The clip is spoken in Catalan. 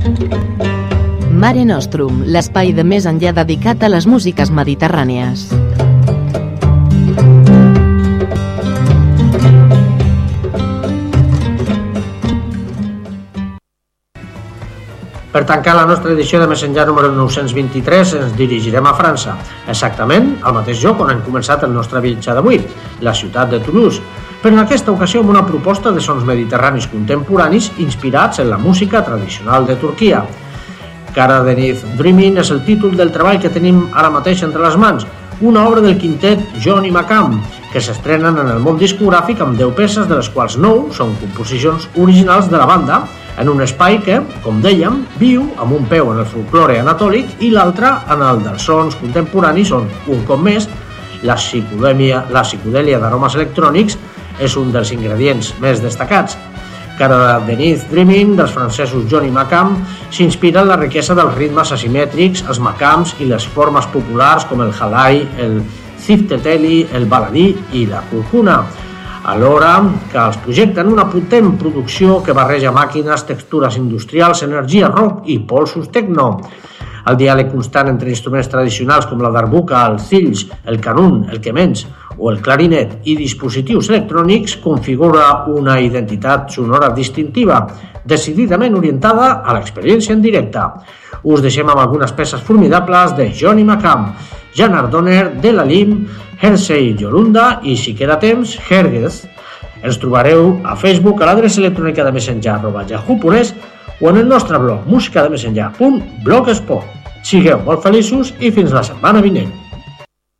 Mare Nostrum, l'espai de més enllà dedicat a les músiques mediterrànies. Per tancar la nostra edició de Més enllà número 923 ens dirigirem a França, exactament al mateix lloc on hem començat el nostre viatge d'avui, la ciutat de Toulouse, però en aquesta ocasió amb una proposta de sons mediterranis contemporanis inspirats en la música tradicional de Turquia. Karadeniz Dreaming és el títol del treball que tenim ara mateix entre les mans, una obra del quintet Johnny Macam, que s'estrenen en el món discogràfic amb 10 peces, de les quals 9 són composicions originals de la banda, en un espai que, com dèiem, viu amb un peu en el folklore anatòlic i l'altre en el dels sons contemporanis on, un cop més, la psicodèlia d'aromes electrònics és un dels ingredients més destacats. Karadeniz Dreaming, dels francesos Johnny Macam, s'inspira en la riquesa dels ritmes asimètrics, els macams i les formes populars com el halai, el zifteteli, el baladí i la curcuna, alhora que els projecten una potent producció que barreja màquines, textures industrials, energia rock i polsos techno. El diàleg constant entre instruments tradicionals com la darbuka, el zills, el canun, el kemenç o el clarinet i dispositius electrònics configura una identitat sonora distintiva, decididament orientada a l'experiència en directe. Us deixem amb algunes peces formidables de Johnny Macam, Jan Ardoner, Delalim, Hersey Yolunda i, si queda temps, Hergez. Ens trobareu a Facebook a l'adreça electrònica de messenjar@yahoo.es o en el nostre blog musicademesenjar.blogspot. Sigueu molt feliços i fins la setmana vinent.